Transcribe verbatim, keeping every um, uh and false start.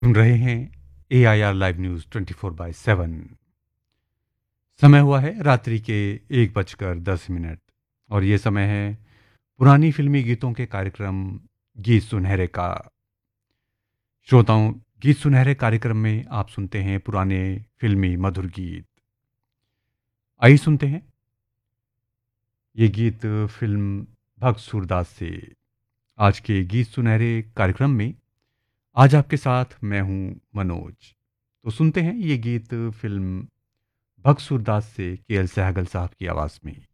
सुन रहे हैं ए I R live news twenty four by seven. समय हुआ है रात्रि के एक बजकर दस मिनट और ये समय है पुरानी फिल्मी गीतों के कार्यक्रम गीत सुनहरे का। श्रोताओं, गीत सुनहरे कार्यक्रम में आप सुनते हैं पुराने फिल्मी मधुर गीत। आइए सुनते हैं ये गीत फिल्म भक्त सूरदास से। आज के गीत सुनहरे कार्यक्रम में आज आपके साथ मैं हूं मनोज। तो सुनते हैं ये गीत फिल्म भक्त सूरदास से के एल सहगल साहब की आवाज़ में।